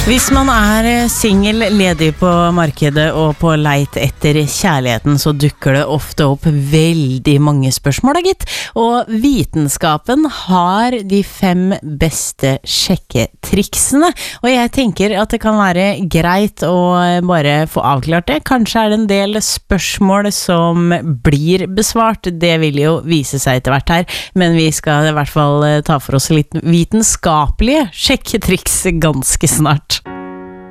Hvis man single, ledig på markedet og på leit etter kjærligheten, så dukker det ofte opp veldig mange spørsmål, gitt. Og vitenskapen har de 5 beste sjekketriksene. Og jeg tenker at det kan være greit å bare få avklart det. Kanskje det en del spørsmål som blir besvart. Det vil jo vise seg etter hvert her. Men vi skal i hvert fall ta for oss litt vitenskapelige sjekketriks ganske snart.